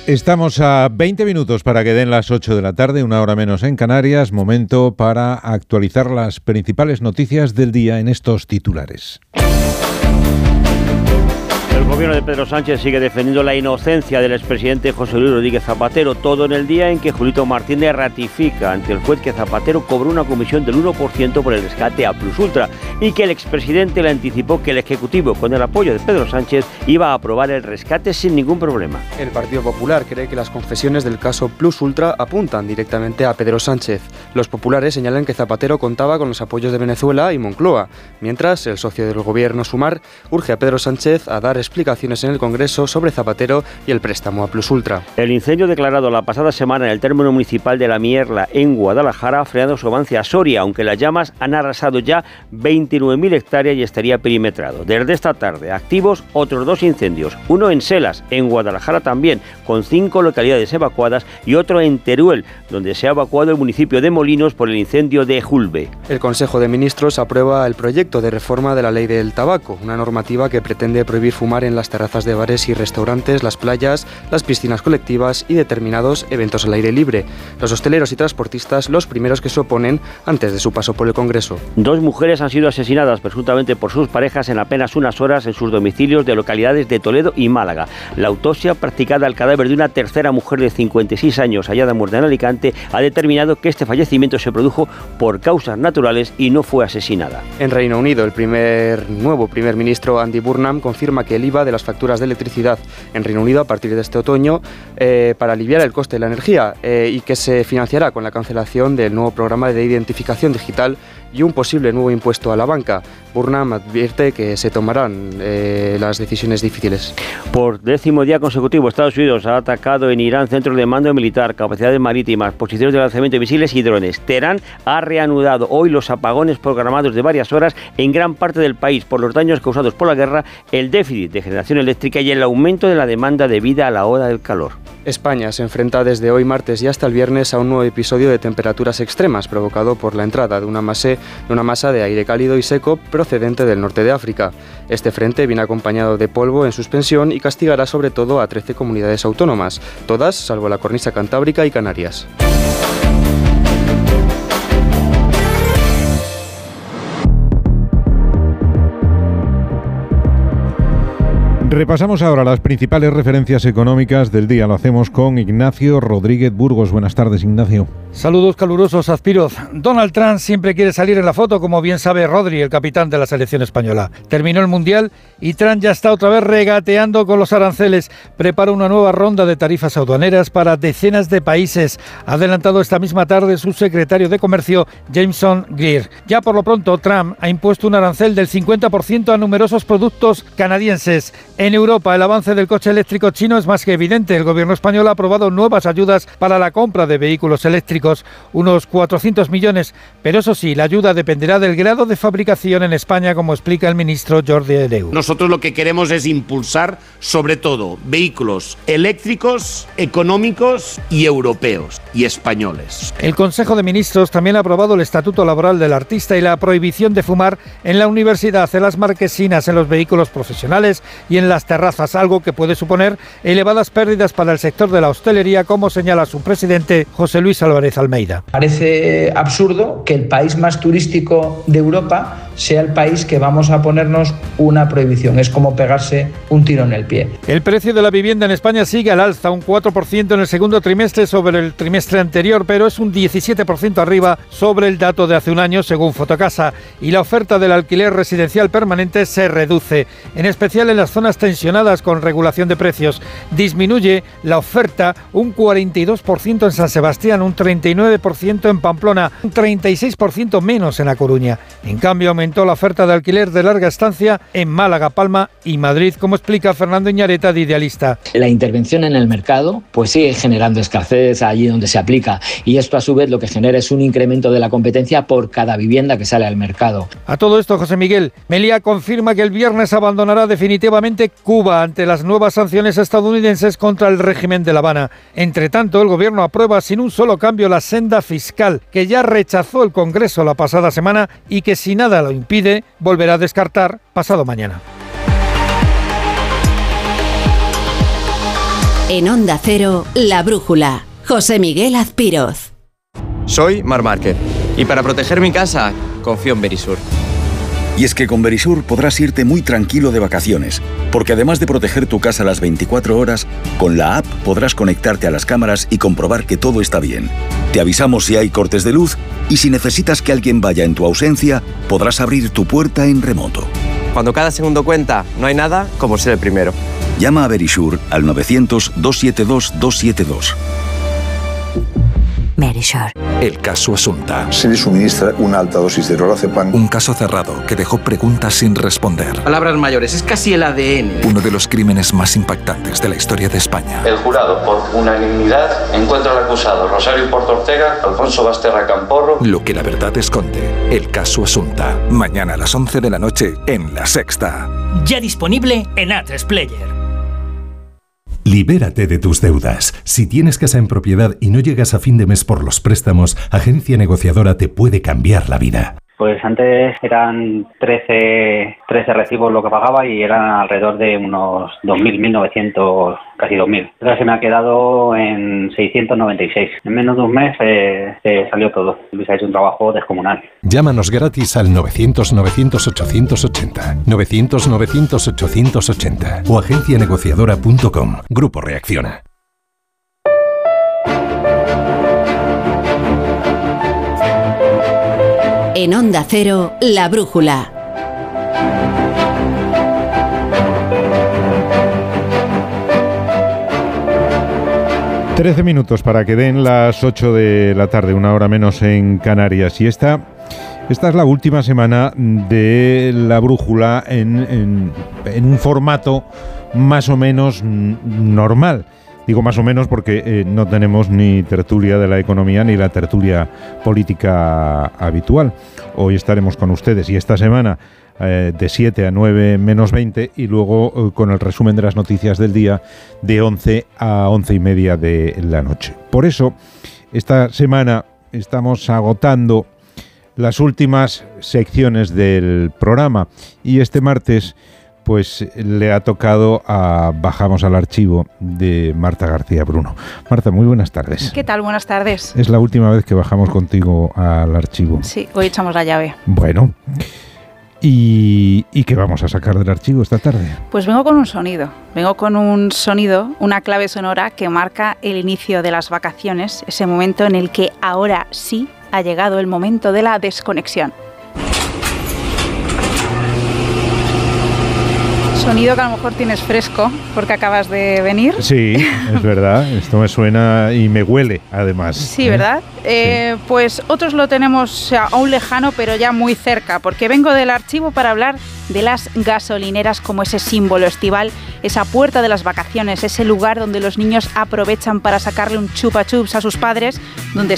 Estamos a 20 minutos para que den las 8 de la tarde, una hora menos en Canarias. Momento para actualizar las principales noticias del día en estos titulares. El gobierno de Pedro Sánchez sigue defendiendo la inocencia del expresidente José Luis Rodríguez Zapatero, todo en el día en que Julito Martínez ratifica ante el juez que Zapatero cobró una comisión del 1% por el rescate a Plus Ultra y que el expresidente le anticipó que el Ejecutivo, con el apoyo de Pedro Sánchez, iba a aprobar el rescate sin ningún problema. El Partido Popular cree que las confesiones del caso Plus Ultra apuntan directamente a Pedro Sánchez. Los populares señalan que Zapatero contaba con los apoyos de Venezuela y Moncloa, mientras el socio del gobierno, Sumar, urge a Pedro Sánchez a dar explicaciones en el Congreso sobre Zapatero y el préstamo a Plus Ultra. El incendio declarado la pasada semana en el término municipal de La Mierla, en Guadalajara, ha frenado su avance a Soria, aunque las llamas han arrasado ya 29.000 hectáreas y estaría perimetrado. Desde esta tarde, activos otros 2 incendios, uno en Selas, en Guadalajara también, con 5 localidades evacuadas, y otro en Teruel, donde se ha evacuado el municipio de Molinos por el incendio de Julbe. El Consejo de Ministros aprueba el proyecto de reforma de la Ley del Tabaco, una normativa que pretende prohibir fumar en las terrazas de bares y restaurantes, las playas, las piscinas colectivas y determinados eventos al aire libre. Los hosteleros y transportistas los primeros que se oponen antes de su paso por el Congreso. 2 mujeres han sido asesinadas presuntamente por sus parejas en apenas unas horas en sus domicilios de localidades de Toledo y Málaga. La autopsia practicada al cadáver de una tercera mujer de 56 años hallada muerta en Alicante ha determinado que este fallecimiento se produjo por causas naturales y no fue asesinada. En Reino Unido, el nuevo primer ministro Andy Burnham confirma que el IVA de las facturas de electricidad en Reino Unido a partir de este otoño para aliviar el coste de la energía y que se financiará con la cancelación del nuevo programa de identificación digital y un posible nuevo impuesto a la banca. Burnham advierte que se tomarán las decisiones difíciles. Por 10º día consecutivo, Estados Unidos ha atacado en Irán centros de mando militar, capacidades marítimas, posiciones de lanzamiento de misiles y drones. Teherán ha reanudado hoy los apagones programados de varias horas en gran parte del país por los daños causados por la guerra, el déficit de generación eléctrica y el aumento de la demanda debida a la ola del calor. España se enfrenta desde hoy martes y hasta el viernes a un nuevo episodio de temperaturas extremas provocado por la entrada de una masa de aire cálido y seco procedente del norte de África. Este frente viene acompañado de polvo en suspensión y castigará sobre todo a 13 comunidades autónomas, todas salvo la cornisa cantábrica y Canarias. Repasamos ahora las principales referencias económicas del día. Lo hacemos con Ignacio Rodríguez Burgos. Buenas tardes, Ignacio. Saludos calurosos, Azpiroz. Donald Trump siempre quiere salir en la foto, como bien sabe Rodri, el capitán de la selección española. Terminó el Mundial y Trump ya está otra vez regateando con los aranceles. Prepara una nueva ronda de tarifas aduaneras para decenas de países. Ha adelantado esta misma tarde su secretario de Comercio, Jameson Greer. Ya por lo pronto, Trump ha impuesto un arancel del 50% a numerosos productos canadienses. En Europa, el avance del coche eléctrico chino es más que evidente. El gobierno español ha aprobado nuevas ayudas para la compra de vehículos eléctricos, unos 400 millones. Pero eso sí, la ayuda dependerá del grado de fabricación en España, como explica el ministro Jordi Hereu. Nosotros lo que queremos es impulsar, sobre todo, vehículos eléctricos, económicos y europeos y españoles. El Consejo de Ministros también ha aprobado el Estatuto Laboral del Artista y la prohibición de fumar en la universidad, en las marquesinas, en los vehículos profesionales y en las terrazas, algo que puede suponer elevadas pérdidas para el sector de la hostelería, como señala su presidente José Luis Álvarez Almeida. Parece absurdo que el país más turístico de Europa sea el país que vamos a ponernos una prohibición. Es como pegarse un tiro en el pie. El precio de la vivienda en España sigue al alza, un 4% en el segundo trimestre sobre el trimestre anterior, pero es un 17% arriba sobre el dato de hace un año, según Fotocasa. Y la oferta del alquiler residencial permanente se reduce, en especial en las zonas tensionadas con regulación de precios. Disminuye la oferta un 42% en San Sebastián, un 39% en Pamplona, un 36% menos en A Coruña. En cambio, aumentó la oferta de alquiler de larga estancia en Málaga, Palma y Madrid, como explica Fernando Iñareta, de Idealista. La intervención en el mercado pues sigue generando escasez allí donde se aplica, y esto a su vez lo que genera es un incremento de la competencia por cada vivienda que sale al mercado. A todo esto, José Miguel, Meliá confirma que el viernes abandonará definitivamente Cuba ante las nuevas sanciones estadounidenses contra el régimen de La Habana. Entre tanto, el gobierno aprueba sin un solo cambio la senda fiscal, que ya rechazó el Congreso la pasada semana y que, si nada lo impide, volverá a descartar pasado mañana. En Onda Cero, La Brújula. José Miguel Azpiroz. Soy Marc Márquez y para proteger mi casa, confío en Verisur. Y es que con Verisur podrás irte muy tranquilo de vacaciones, porque además de proteger tu casa las 24 horas, con la app podrás conectarte a las cámaras y comprobar que todo está bien. Te avisamos si hay cortes de luz y si necesitas que alguien vaya en tu ausencia, podrás abrir tu puerta en remoto. Cuando cada segundo cuenta, no hay nada como ser el primero. Llama a Verisur al 900-272-272. Verisur. El caso Asunta. Se le suministra una alta dosis de lorazepam. Un caso cerrado que dejó preguntas sin responder. Palabras mayores, es casi el ADN. Uno de los crímenes más impactantes de la historia de España. El jurado, por unanimidad, encuentra al acusado Rosario Porto Ortega, Alfonso Basterra Camporro. Lo que la verdad esconde. El caso Asunta. Mañana a las 11 de la noche en La Sexta. Ya disponible en A3Player. Libérate de tus deudas. Si tienes casa en propiedad y no llegas a fin de mes por los préstamos, Agencia Negociadora te puede cambiar la vida. Pues antes eran 13 recibos lo que pagaba y eran alrededor de unos 2.000, 1.900, casi 2.000. Ahora se me ha quedado en 696. En menos de un mes se salió todo. Luis ha hecho un trabajo descomunal. Llámanos gratis al 900-900-880, 900-900-880 o agencianegociadora.com. Grupo Reacciona. En Onda Cero, La Brújula. Trece minutos para que den las 8 de la tarde, una hora menos en Canarias. Y esta es la última semana de La Brújula en un formato más o menos normal. Digo más o menos porque no tenemos ni tertulia de la economía ni la tertulia política habitual. Hoy estaremos con ustedes y esta semana de 7 a 9 menos 20 y luego con el resumen de las noticias del día de 11 a 11 y media de la noche. Por eso, esta semana estamos agotando las últimas secciones del programa y este martes pues le ha tocado a Bajamos al Archivo de Marta García Bruno. Marta, muy buenas tardes. ¿Qué tal? Buenas tardes. Es la última vez que bajamos contigo al archivo. Sí, hoy echamos la llave. Bueno, ¿y qué vamos a sacar del archivo esta tarde? Pues vengo con un sonido, una clave sonora que marca el inicio de las vacaciones, ese momento en el que ahora sí ha llegado el momento de la desconexión. Sonido que a lo mejor tienes fresco porque acabas de venir. Sí, es verdad. Esto me suena y me huele, además. Sí, ¿verdad? Sí. Pues otros lo tenemos aún lejano, pero ya muy cerca, porque vengo del archivo para hablar de las gasolineras como ese símbolo estival, esa puerta de las vacaciones, ese lugar donde los niños aprovechan para sacarle un chupa chups a sus padres, donde